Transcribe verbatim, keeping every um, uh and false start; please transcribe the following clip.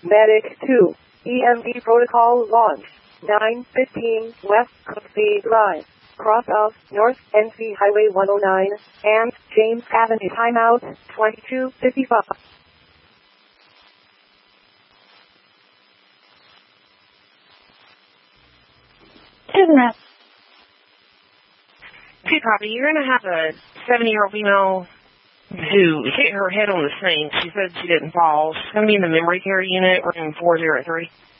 Medic two. E M T protocol launch. nine fifteen West Cooksey Drive. Cross of North N C Highway one oh nine and James Avenue. Timeout twenty-two fifty-five. Isn't that? Hey, Poppy, you're going to have a seven-year-old female who hit her head on the sink. She said she didn't fall. She's going to be in the memory care unit, room four oh three.